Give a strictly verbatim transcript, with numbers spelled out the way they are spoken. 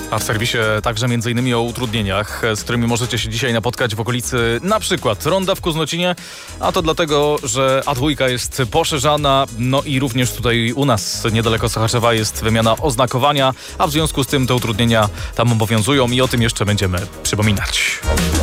A w serwisie także między innymi o utrudnieniach, z którymi możecie się dzisiaj napotkać w okolicy na przykład ronda w Kuznocinie, a to dlatego, że A dwa jest poszerzana, no i również tutaj u nas niedaleko Sochaczewa jest wymiana oznakowania, a w związku z tym te utrudnienia tam obowiązują i o tym jeszcze będziemy przypominać.